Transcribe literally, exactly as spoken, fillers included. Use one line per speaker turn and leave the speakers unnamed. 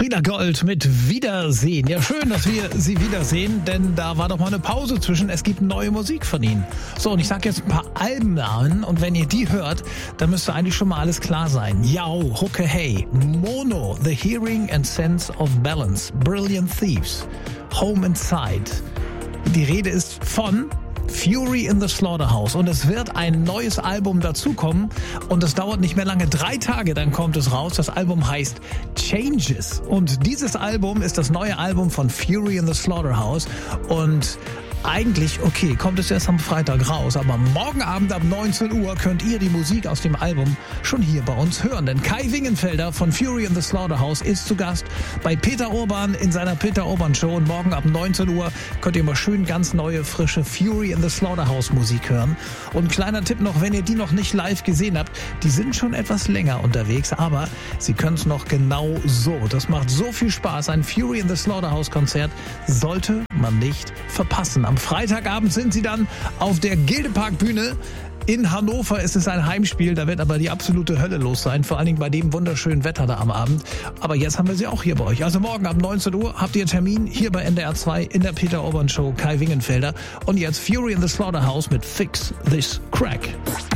Frieda Gold mit Wiedersehen. Ja, schön, dass wir Sie wiedersehen, denn da war doch mal eine Pause zwischen. Es gibt neue Musik von Ihnen. So, und ich sage jetzt ein paar Albennamen und wenn ihr die hört, dann müsste eigentlich schon mal alles klar sein. Yao, Hucke Hey, Mono, The Hearing and Sense of Balance, Brilliant Thieves, Home Inside. Die Rede ist von Fury in the Slaughterhouse und es wird ein neues Album dazukommen und es dauert nicht mehr lange, drei Tage, dann kommt es raus. Das Album heißt Changes und dieses Album ist das neue Album von Fury in the Slaughterhouse und eigentlich, okay, kommt es erst am Freitag raus, aber morgen Abend ab neunzehn Uhr könnt ihr die Musik aus dem Album schon hier bei uns hören. Denn Kai Wingenfelder von Fury in the Slaughterhouse ist zu Gast bei Peter Urban in seiner Peter Urban Show. Und morgen ab neunzehn Uhr könnt ihr mal schön ganz neue, frische Fury in the Slaughterhouse Musik hören. Und ein kleiner Tipp noch, wenn ihr die noch nicht live gesehen habt, die sind schon etwas länger unterwegs, aber sie können es noch genau so. Das macht so viel Spaß. Ein Fury in the Slaughterhouse Konzert sollte man nicht verpassen. Am Freitagabend sind sie dann auf der Gildepark-Bühne. In Hannover ist es ein Heimspiel, da wird aber die absolute Hölle los sein, vor allen Dingen bei dem wunderschönen Wetter da am Abend. Aber jetzt haben wir sie auch hier bei euch. Also morgen ab neunzehn Uhr habt ihr Termin hier bei N D R zwei in der Peter Urban Show, Kai Wingenfelder. Und jetzt Fury in the Slaughterhouse mit Fix This Crack.